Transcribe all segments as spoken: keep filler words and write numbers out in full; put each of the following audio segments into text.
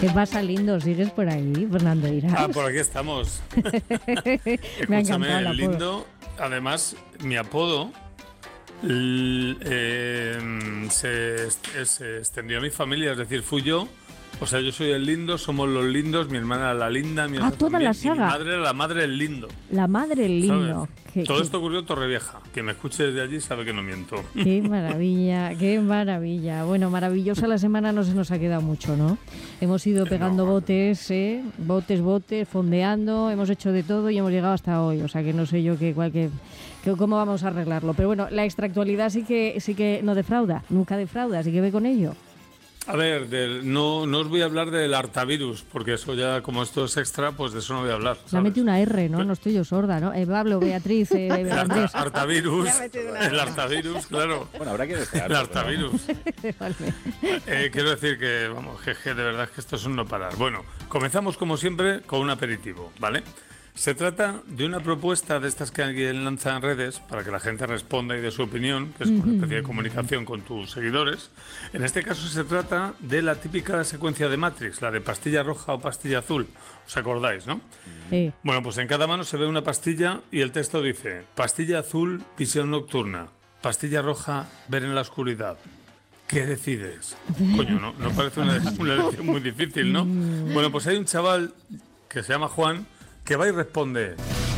¿Qué pasa, lindo? ¿Sigues por ahí, Fernando Irás? Ah, por aquí estamos. Me ha encantado el Escúchame, apodo. lindo. Además, mi apodo l- eh, se, est- se extendió a mi familia, es decir, fui yo. O sea, yo soy el lindo, somos los lindos, mi hermana era la linda, mi Ah, otra toda la también, y mi saga. madre era la madre del lindo. La madre el lindo. ¿Sabes? Qué, Todo qué- esto ocurrió en Torrevieja. Quien me escuche desde allí sabe que no miento. qué maravilla, qué maravilla. Bueno, maravillosa la semana no se nos ha quedado mucho, ¿no? Hemos ido pegando No. botes, ¿eh? Botes, botes, fondeando, hemos hecho de todo y hemos llegado hasta hoy. O sea, que no sé yo qué, cuál, qué, qué- cómo vamos a arreglarlo. Pero bueno, la extractualidad sí que, sí que no defrauda, nunca defrauda, así que ve con ello. A ver, del- no, no os voy a hablar del artavirus, porque eso ya, como esto es extra, pues de eso no voy a hablar. La ¿sabes? mete una R, ¿no? No estoy yo sorda, ¿no? Eh, Pablo, Beatriz, eh, El arta- Andrés. artavirus, el artavirus, claro. Bueno, habrá que desear. El artavirus. Vale. Eh, quiero decir que, vamos, que, que de verdad es que esto es un no parar. Bueno, comenzamos como siempre con un aperitivo, ¿vale? Se trata de una propuesta de estas que alguien lanza en redes para que la gente responda y dé su opinión, que es una especie de comunicación con tus seguidores. En este caso se trata de la típica secuencia de Matrix, la de pastilla roja o pastilla azul. ¿Os acordáis, no? Sí. Bueno, pues en cada mano se ve una pastilla y el texto dice: pastilla azul, visión nocturna; pastilla roja, ver en la oscuridad. ¿Qué decides? Coño, no, no parece una, una elección muy difícil, ¿no? Bueno, pues hay un chaval que se llama Juan que va y responde: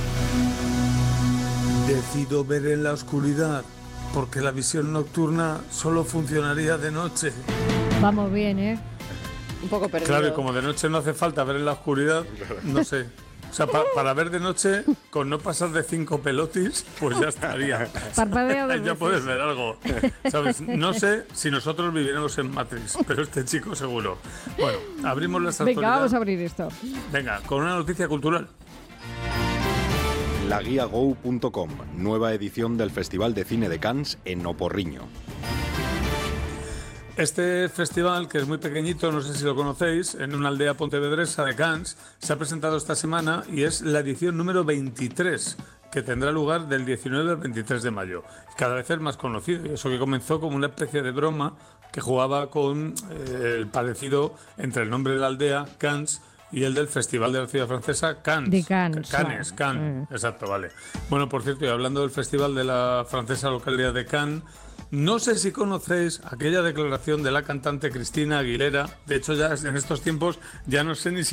decido ver en la oscuridad porque la visión nocturna solo funcionaría de noche. Vamos bien, ¿eh? Un poco perdido. Claro, y como de noche no hace falta ver en la oscuridad, no sé. O sea, pa- para ver de noche, con no pasar de cinco pelotis, pues ya estaría. Parpadea dos Ya veces. puedes ver algo. ¿Sabes? No sé si nosotros viviéramos en Matrix, pero este chico seguro. Bueno, abrimos las Venga, actualidades. vamos a abrir esto. Venga, con una noticia cultural. La guía go punto com, nueva edición del Festival de Cine de Cannes en Oporriño. Este festival, que es muy pequeñito, no sé si lo conocéis, en una aldea pontevedresa de Cannes, se ha presentado esta semana y es la edición número veintitrés, que tendrá lugar del diecinueve al veintitrés de mayo. Cada vez es más conocido, y eso que comenzó como una especie de broma que jugaba con eh, el parecido entre el nombre de la aldea, Cannes, y el del Festival de la Ciudad Francesa, Cannes. De Cannes, Cannes, ah, Cannes. mm. Exacto, vale. Bueno, por cierto, y hablando del Festival de la francesa localidad de Cannes, no sé si conocéis aquella declaración de la cantante Cristina Aguilera. De hecho, ya en estos tiempos ya no sé ni si